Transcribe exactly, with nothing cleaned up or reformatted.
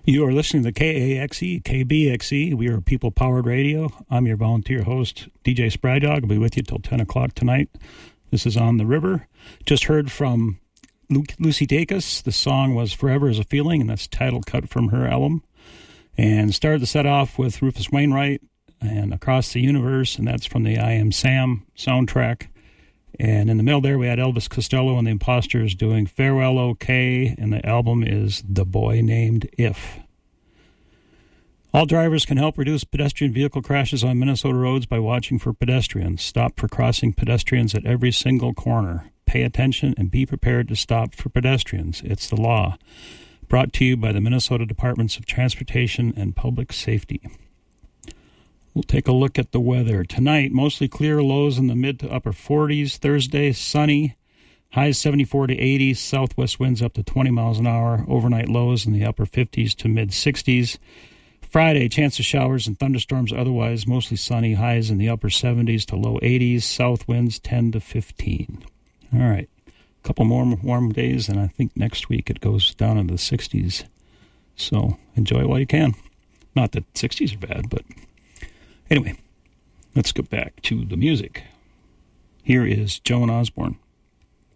You are listening to K A X E, K B X E. We are people-powered radio. I'm your volunteer host, D J Sprydog. I'll be with you till ten o'clock tonight. This is On the River. Just heard from Lu- Lucy Dacus. The song was Forever is a Feeling, and that's a title cut from her album. And started the set off with Rufus Wainwright and Across the Universe, and that's from the I Am Sam soundtrack. And in the middle there, we had Elvis Costello and the Imposters doing Farewell OK, and the album is The Boy Named If. All drivers can help reduce pedestrian vehicle crashes on Minnesota roads by watching for pedestrians. Stop for crossing pedestrians at every single corner. Pay attention and be prepared to stop for pedestrians. It's the law. Brought to you by the Minnesota Departments of Transportation and Public Safety. We'll take a look at the weather. Tonight, mostly clear, lows in the mid to upper forties. Thursday, sunny, highs seventy-four to eighty, southwest winds up to twenty miles an hour. Overnight lows in the upper fifties to mid sixties. Friday, chance of showers and thunderstorms, otherwise mostly sunny, highs in the upper seventies to low eighties, south winds ten to fifteen. All right, a couple more warm days, and I think next week it goes down into the sixties. So enjoy it while you can. Not that sixties are bad, but anyway, let's get back to the music. Here is Joan Osborne.